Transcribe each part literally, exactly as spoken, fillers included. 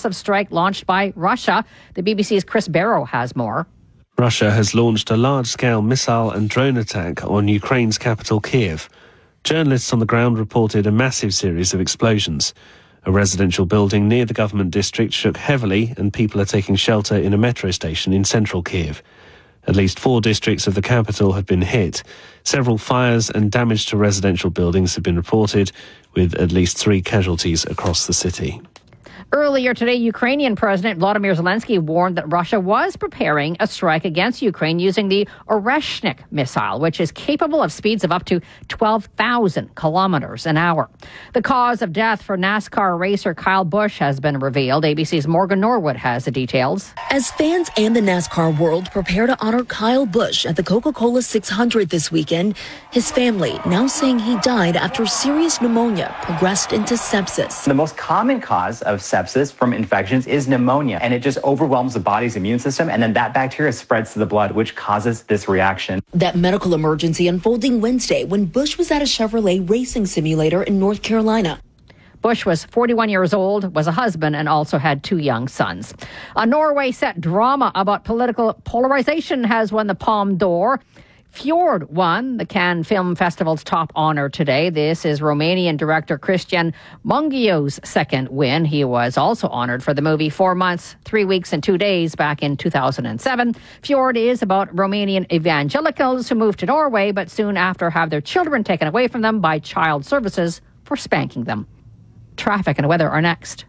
massive strike launched by Russia. The B B C's Chris Barrow has more. Russia has launched a large-scale missile and drone attack on Ukraine's capital, Kiev. Journalists on the ground reported a massive series of explosions. A residential building near the government district shook heavily, and people are taking shelter in a metro station in central Kiev. At least four districts of the capital have been hit. Several fires and damage to residential buildings have been reported, with at least three casualties across the city. Earlier today, Ukrainian President Volodymyr Zelensky warned that Russia was preparing a strike against Ukraine using the Oreshnik missile, which is capable of speeds of up to twelve thousand kilometers an hour. The cause of death for NASCAR racer Kyle Busch has been revealed. A B C's Morgan Norwood has the details. As fans and the NASCAR world prepare to honor Kyle Busch at the Coca-Cola six hundred this weekend, his family now saying he died after serious pneumonia progressed into sepsis. The most common cause of sepsis from infections is pneumonia, and it just overwhelms the body's immune system, and then that bacteria spreads to the blood, which causes this reaction. That medical emergency unfolding Wednesday when Busch was at a Chevrolet racing simulator in North Carolina. Busch was forty-one years old, was a husband, and also had two young sons. A Norway set drama about political polarization has won the Palme d'Or. Fjord won the Cannes Film Festival's top honor today. This is Romanian director Cristian Mungiu's second win. He was also honored for the movie Four Months, Three Weeks and Two Days back in two thousand seven. Fjord is about Romanian evangelicals who moved to Norway, but soon after have their children taken away from them by child services for spanking them. Traffic and weather are next.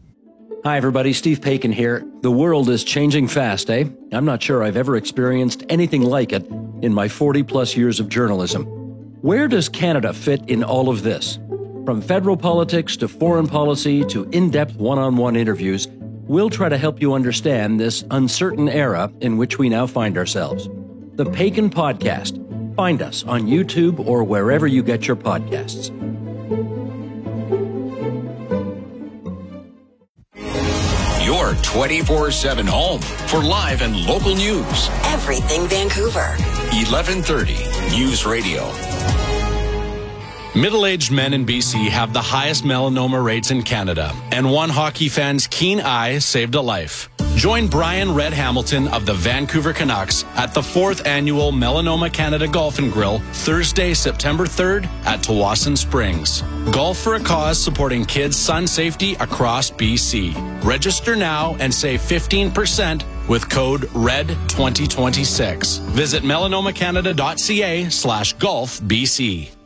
Hi, everybody. Steve Paikin here. The world is changing fast, eh? I'm not sure I've ever experienced anything like it in my forty-plus years of journalism. Where does Canada fit in all of this? From federal politics to foreign policy to in-depth one-on-one interviews, we'll try to help you understand this uncertain era in which we now find ourselves. The Paikin Podcast. Find us on YouTube or wherever you get your podcasts. Your twenty-four seven home for live and local news. Everything Vancouver. eleven thirty News Radio. Middle-aged men in B C have the highest melanoma rates in Canada, and one hockey fan's keen eye saved a life. Join Brian Red Hamilton of the Vancouver Canucks at the fourth annual Melanoma Canada Golf and Grill, Thursday, September third at Tawasin Springs. Golf for a cause supporting kids' sun safety across B C. Register now and save fifteen percent with code R E D twenty twenty-six. Visit melanomacanada.ca slash golf BC.